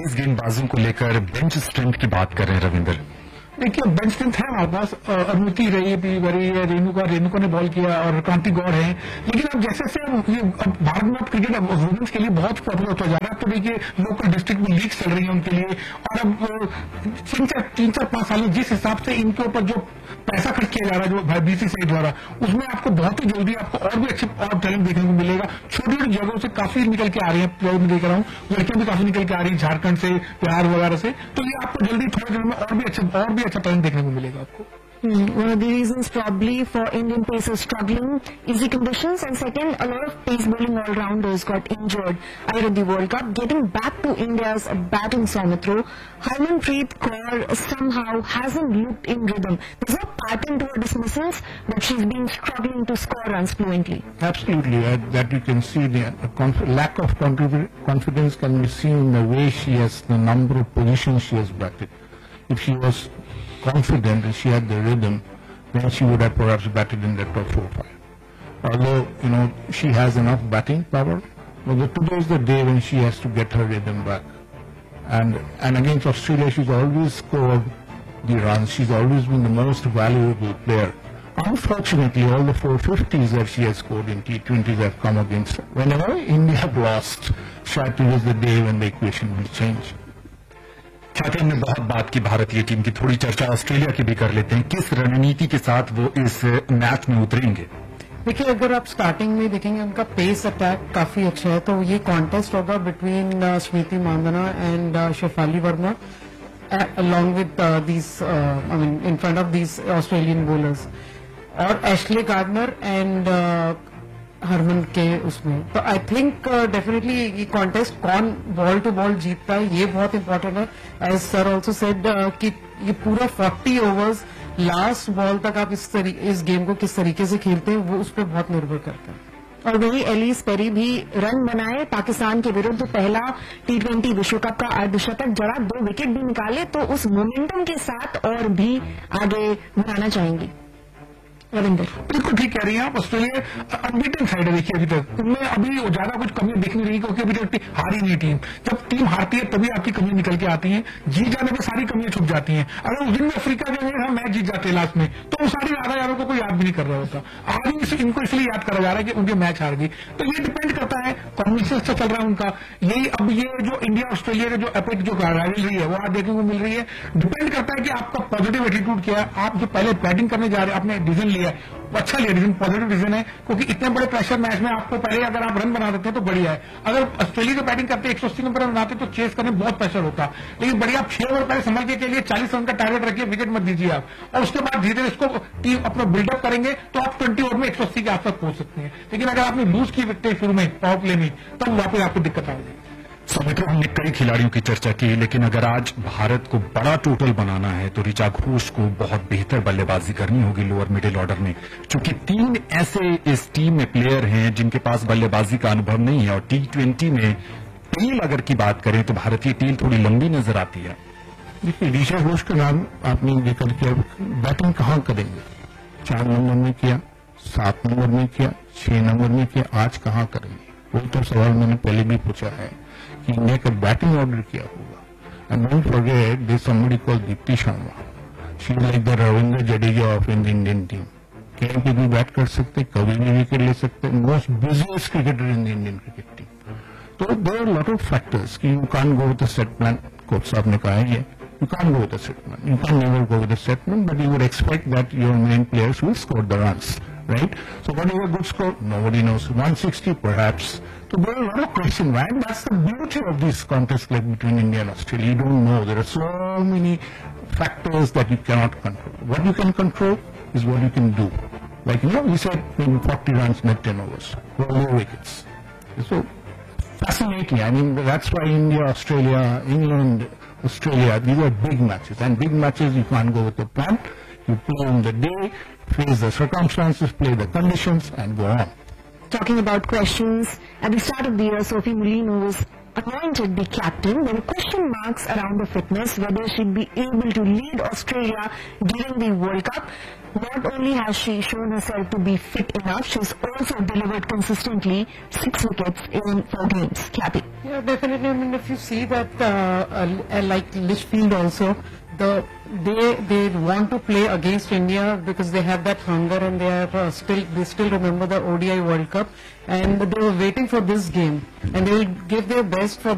तेज गेंदबाजों को लेकर बेंच स्ट्रेंथ की बात कर रहे हैं रविंदर। देखिए बेंच स्ट्रेंथ है हमारे पास, अनुमति रही है, रेणुका ने बॉल किया और क्रांति गौड़ है, लेकिन अब जैसे अब भारत में क्रिकेट वुमेन्स के लिए बहुत पॉपुलर होता जा रहा है। तो देखिए लोकल डिस्ट्रिक्ट में लीग चल रही है उनके लिए, और अब 3-4-5 साल में जिस हिसाब से इनके ऊपर जो पैसा खर्च किया जा रहा है जो बीसीसीआई द्वारा, उसमें आपको बहुत ही जल्दी आपको और भी अच्छे और टैलेंट देखने को मिलेगा। छोटी छोटी जगहों से काफी निकल के आ रही है प्लेयर, में देख रहा हूँ लड़कियां भी काफी निकल के आ रही है झारखंड से, बिहार वगैरह से। तो ये आपको जल्दी थोड़े दिनों में और भी अच्छा टैलेंट देखने को मिलेगा आपको। One of the reasons probably for Indian pacers struggling is the conditions, and second, a lot of pace bowling all-rounders got injured ahead of the World Cup. Getting back to India's batting Soumitra, Harmanpreet Kaur somehow hasn't looked in rhythm. There's no pattern to her dismissals, but she's been struggling to score runs fluently. Absolutely, that you can see the lack of confidence can be seen in the way she has, the number of positions she has batted. If she was confident and she had the rhythm, then she would have perhaps batted in the top 4-5. Although, she has enough batting power, but today is the day when she has to get her rhythm back. And against Australia, she's always scored the runs. She's always been the most valuable player. Unfortunately, all the 450s that she has scored in T20s have come against her. Whenever India have lost, Shati was the day when the equation will change. Thakur ने बहुत बात की भारतीय team की, थोड़ी चर्चा Australia की भी कर लेते हैं। किस रणनीति के साथ वो इस मैच में उतरेंगे? देखिए अगर आप स्टार्टिंग में देखेंगे उनका पेस अटैक काफी अच्छा है, तो ये कॉन्टेस्ट होगा between Smriti Mandhana and Shefali Verma along with these in front of these Australian bowlers, और एशले गार्डनर एंड हरमन के उसमें। तो आई थिंक डेफिनेटली ये कॉन्टेस्ट कौन बॉल टू बॉल जीतता है ये बहुत इंपॉर्टेंट है। एज सर ऑल्सो सेड कि ये पूरा 40 ओवर्स लास्ट बॉल तक आप इस गेम को किस तरीके से खेलते हैं वो उस पर बहुत निर्भर करता है। और वही एलिस पेरी भी रन बनाए पाकिस्तान के विरुद्ध, पहला T20 विश्व कप का अर्धशतक जड़ा, 2 विकेट भी निकाले, तो उस मोमेंटम के साथ और भी आगे बढ़ाना चाहेंगी। रविंदर बिल्कुल ठीक कह रही हैं आप। ऑस्ट्रेलिया अनबीटन साइड है देखिए अभी तक, उनमें अभी ज्यादा कुछ कमी दिख नहीं रही क्योंकि अभी तक हारी नहीं टीम। जब टीम हारती है तभी आपकी कमी निकल के आती है, जीत जाने पर सारी कमियां छुप जाती हैं। अगर उस दिन में अफ्रीका जो है मैच जीत जाते हैं लास्ट में, तो वो सारी आधा यारों को कोई याद भी नहीं कर रहा होता। आज इनको इसलिए याद करा जा रहा है कि उनके मैच हार गई। तो ये डिपेंड करता है, कॉम्बिनेशन से चल रहा है उनका। यही अब ये जो इंडिया ऑस्ट्रेलिया का जो एपिक जो राइवलरी है वो आज देखने को मिल रही है। डिपेंड करता है कि आपका पॉजिटिव एटीट्यूड क्या है। आप जो पहले बैटिंग करने जा रहे हैं, आपने डिसीजन लिया है, वो अच्छा लिया डिसीजन, पॉजिटिव डिसीजन है, क्योंकि इतने बड़े प्रेशर मैच में आपको पहले अगर आप रन बना देते हैं तो बढ़िया है। अगर ऑस्ट्रेलिया को बैटिंग करते 180 नंबर रन बनाते तो चेस करने बहुत प्रेशर होता, लेकिन बढ़िया आप 6 ओवर पहले संभल के लिए 40 रन का टारगेट रखिए, विकेट मत दीजिए आप, और उसके बाद धीरे धीरे इसको टीम अपना बिल्डअप करेंगे तो आप 20 ओवर में 180 के आसपास पहुंच सकते हैं। लेकिन अगर आपने लूज की विकेट शुरू में पावर प्ले में, तब वापस आपको दिक्कत आएगी। सौमित्र, हमने कई खिलाड़ियों की चर्चा की, लेकिन अगर आज भारत को बड़ा टोटल बनाना है तो ऋचा घोष को बहुत बेहतर बल्लेबाजी करनी होगी लोअर मिडिल ऑर्डर में, क्योंकि 3 ऐसे इस टीम में प्लेयर हैं जिनके पास बल्लेबाजी का अनुभव नहीं है। और T20 में टीम अगर की बात करें तो भारतीय टीम थोड़ी लंबी नजर आती है। देखिए ऋचा घोष का नाम आपने जिक्र किया, बैटिंग कहाँ करेंगे? 4 नंबर में किया, 7 नंबर में किया, 6 नंबर में किया, आज कहाँ करेंगे? वही तो सवाल मैंने पहले भी पूछा है कि इंडिया का बैटिंग ऑर्डर क्या होगा। And don't forget there somebody called Deepti Sharma, she is like the Ravindra Jadeja of Indian team. कहीं पे भी बैट कर सकते, कभी भी विकेट ले सकते, most busiest cricketer in the Indian cricket team. तो there are lot of factors कि you can't go with the set plan. Coach साहब ने कहा है you can't go with a set man. You can never go with a set man, but you would expect that your main players will score the runs, right? So what is a good score? Nobody knows. 160 perhaps. So there are a lot of questions, right? That's the beauty of this contest like between India and Australia. You don't know. There are so many factors that you cannot control. What you can control is what you can do. Like, we said maybe 40 runs, net 10 overs. Roll no wickets. So fascinating. I mean, that's why India, Australia, England, Australia, these are big matches, and big matches you can't go with a plan. You play on the day, face the circumstances, play the conditions, and go on. Talking about questions, at the start of the year, Sophie Molino was anointed the captain, there were question marks around her fitness, whether she'd be able to lead Australia during the World Cup. Not only has she shown herself to be fit enough, she's also delivered consistently 6 wickets in 4 games. Kathy. Yeah, definitely. I mean, if you see that, like Litchfield also, they want to play against India because they have that hunger and they still remember the ODI World Cup, and they were waiting for this game, and they will give their best for